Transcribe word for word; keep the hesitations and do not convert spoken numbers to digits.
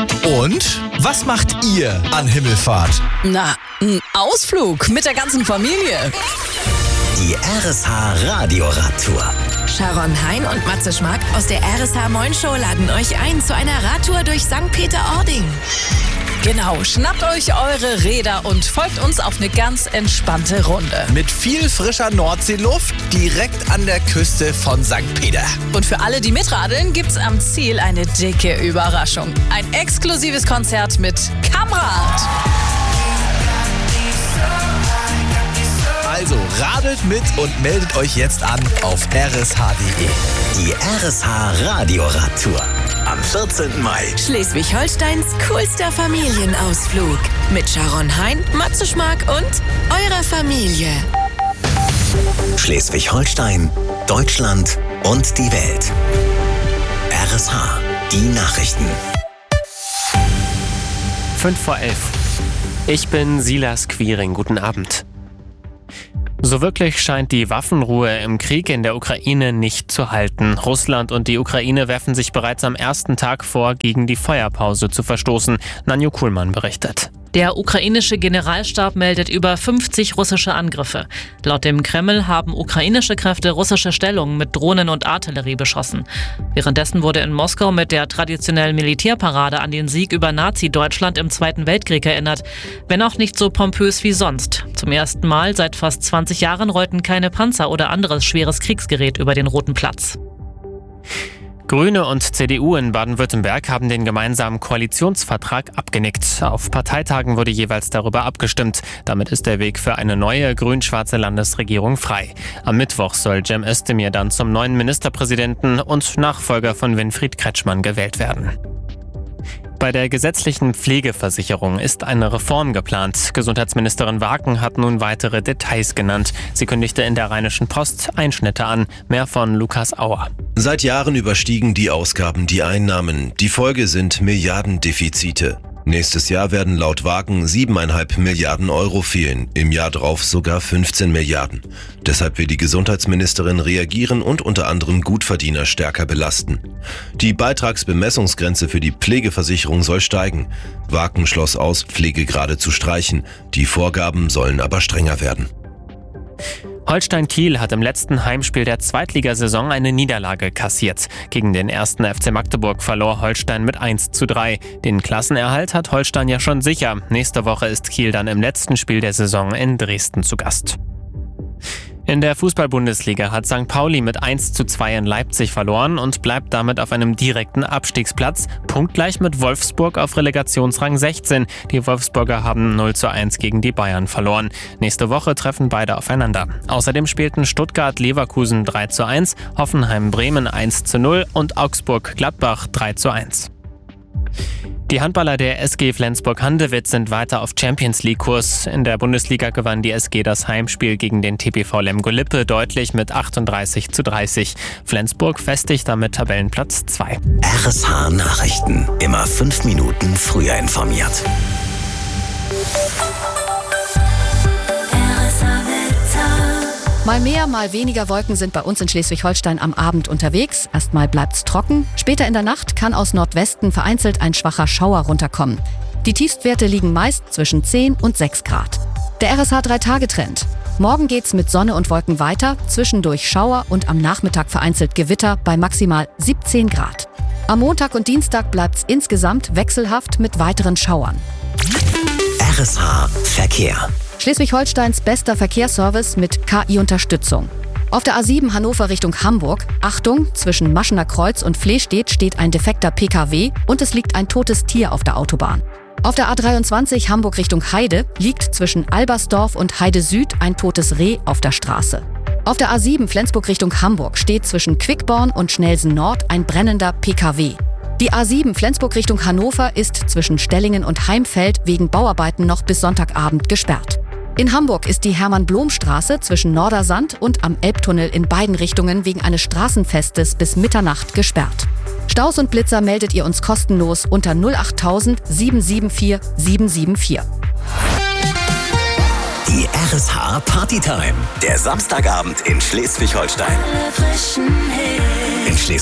Und was macht ihr an Himmelfahrt? Na, ein Ausflug mit der ganzen Familie. Die R S H Radio-Radtour. Sharon Hein und Matze Schmack aus der R S H Moin Show laden euch ein zu einer Radtour durch Sankt Peter-Ording. Genau, schnappt euch eure Räder und folgt uns auf eine ganz entspannte Runde. Mit viel frischer Nordseeluft direkt an der Küste von Sankt Peter. Und für alle, die mitradeln, gibt's am Ziel eine dicke Überraschung. Ein exklusives Konzert mit Kamrad. Also radelt mit und meldet euch jetzt an auf r s h punkt d e. Die R S H Radio-Radtour. Am vierzehnten Mai. Schleswig-Holsteins coolster Familienausflug. Mit Sharon Hein, Matze Schmack und eurer Familie. Schleswig-Holstein, Deutschland und die Welt. R S H, die Nachrichten. fünf vor elf. Ich bin Silas Quiring. Guten Abend. So wirklich scheint die Waffenruhe im Krieg in der Ukraine nicht zu halten. Russland und die Ukraine werfen sich bereits am ersten Tag vor, gegen die Feuerpause zu verstoßen. Nanju Kuhlmann berichtet. Der ukrainische Generalstab meldet über fünfzig russische Angriffe. Laut dem Kreml haben ukrainische Kräfte russische Stellungen mit Drohnen und Artillerie beschossen. Währenddessen wurde in Moskau mit der traditionellen Militärparade an den Sieg über Nazi-Deutschland im Zweiten Weltkrieg erinnert. Wenn auch nicht so pompös wie sonst. Zum ersten Mal seit fast zwanzig Jahren rollten keine Panzer oder anderes schweres Kriegsgerät über den Roten Platz. Grüne und C D U in Baden-Württemberg haben den gemeinsamen Koalitionsvertrag abgenickt. Auf Parteitagen wurde jeweils darüber abgestimmt. Damit ist der Weg für eine neue grün-schwarze Landesregierung frei. Am Mittwoch soll Cem Özdemir dann zum neuen Ministerpräsidenten und Nachfolger von Winfried Kretschmann gewählt werden. Bei der gesetzlichen Pflegeversicherung ist eine Reform geplant. Gesundheitsministerin Waken hat nun weitere Details genannt. Sie kündigte in der Rheinischen Post Einschnitte an. Mehr von Lukas Auer. Seit Jahren überstiegen die Ausgaben die Einnahmen. Die Folge sind Milliardendefizite. Nächstes Jahr werden laut Waken siebeneinhalb Milliarden Euro fehlen, im Jahr drauf sogar fünfzehn Milliarden. Deshalb will die Gesundheitsministerin reagieren und unter anderem Gutverdiener stärker belasten. Die Beitragsbemessungsgrenze für die Pflegeversicherung soll steigen. Waken schloss aus, Pflegegrade zu streichen. Die Vorgaben sollen aber strenger werden. Holstein Kiel hat im letzten Heimspiel der Zweitligasaison eine Niederlage kassiert. Gegen den ersten F C Magdeburg verlor Holstein mit eins zu drei. Den Klassenerhalt hat Holstein ja schon sicher. Nächste Woche ist Kiel dann im letzten Spiel der Saison in Dresden zu Gast. In der Fußball-Bundesliga hat Sankt Pauli mit eins zu zwei in Leipzig verloren und bleibt damit auf einem direkten Abstiegsplatz, punktgleich mit Wolfsburg auf Relegationsrang sechzehn. Die Wolfsburger haben null zu eins gegen die Bayern verloren. Nächste Woche treffen beide aufeinander. Außerdem spielten Stuttgart-Leverkusen drei zu eins, Hoffenheim-Bremen eins zu null und Augsburg-Gladbach drei zu eins. Die Handballer der S G Flensburg-Handewitt sind weiter auf Champions-League-Kurs. In der Bundesliga gewann die S G das Heimspiel gegen den T P V Lemgo-Lippe deutlich mit achtunddreißig zu dreißig. Flensburg festigt damit Tabellenplatz zwei. R S H Nachrichten. Immer fünf Minuten früher informiert. Mal mehr, mal weniger Wolken sind bei uns in Schleswig-Holstein am Abend unterwegs. Erstmal bleibt's trocken. Später in der Nacht kann aus Nordwesten vereinzelt ein schwacher Schauer runterkommen. Die Tiefstwerte liegen meist zwischen zehn und sechs Grad. Der R S H drei Tage Trend. Morgen geht's mit Sonne und Wolken weiter, zwischendurch Schauer und am Nachmittag vereinzelt Gewitter bei maximal siebzehn Grad. Am Montag und Dienstag bleibt's insgesamt wechselhaft mit weiteren Schauern. R S H Verkehr. Schleswig-Holsteins bester Verkehrsservice mit K I-Unterstützung. Auf der A sieben Hannover Richtung Hamburg, Achtung, zwischen Maschener Kreuz und Flehstedt steht ein defekter P K W und es liegt ein totes Tier auf der Autobahn. Auf der A dreiundzwanzig Hamburg Richtung Heide liegt zwischen Albersdorf und Heide Süd ein totes Reh auf der Straße. Auf der A sieben Flensburg Richtung Hamburg steht zwischen Quickborn und Schnelsen Nord ein brennender P K W. Die A sieben Flensburg Richtung Hannover ist zwischen Stellingen und Heimfeld wegen Bauarbeiten noch bis Sonntagabend gesperrt. In Hamburg ist die Hermann-Blom-Straße zwischen Nordersand und am Elbtunnel in beiden Richtungen wegen eines Straßenfestes bis Mitternacht gesperrt. Staus und Blitzer meldet ihr uns kostenlos unter null acht null null sieben sieben vier sieben sieben vier. Die R S H Partytime. Der Samstagabend in Schleswig-Holstein. In Schleswig